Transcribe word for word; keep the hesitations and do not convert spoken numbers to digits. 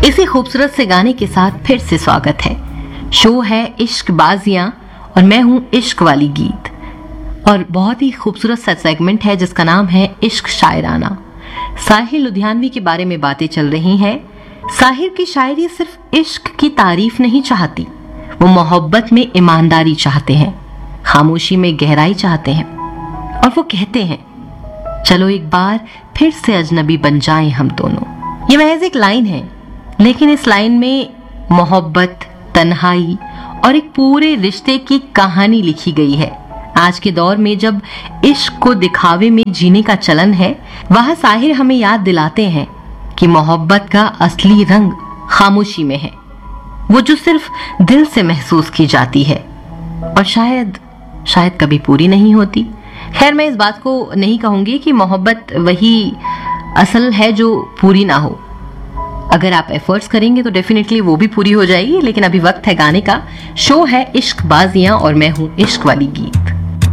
इसी खूबसूरत से गाने के साथ फिर से स्वागत है। शो है इश्क बाजियां और मैं हूं इश्क वाली गीत। और बहुत ही खूबसूरत सा सेगमेंट है जिसका नाम है इश्क शायराना। साहिर लुधियानवी के बारे में बातें चल रही हैं। साहिर की शायरी सिर्फ इश्क की तारीफ नहीं चाहती, वो मोहब्बत में ईमानदारी चाहते हैं, खामोशी में गहराई चाहते हैं। और वो कहते हैं, चलो एक बार फिर से अजनबी बन जाएं हम दोनों। ये महज एक लाइन है, लेकिन इस लाइन में मोहब्बत, तन्हाई और एक पूरे रिश्ते की कहानी लिखी गई है। आज के दौर में जब इश्क को दिखावे में जीने का चलन है, वह साहिर हमें याद दिलाते हैं कि मोहब्बत का असली रंग खामोशी में है, वो जो सिर्फ दिल से महसूस की जाती है और शायद शायद कभी पूरी नहीं होती। खैर, मैं इस बात को नहीं कहूंगी कि मोहब्बत वही असल है जो पूरी ना हो। अगर आप एफर्ट्स करेंगे तो डेफिनेटली वो भी पूरी हो जाएगी। लेकिन अभी वक्त है गाने का। शो है इश्क बाजियां और मैं हूं इश्क वाली गीत।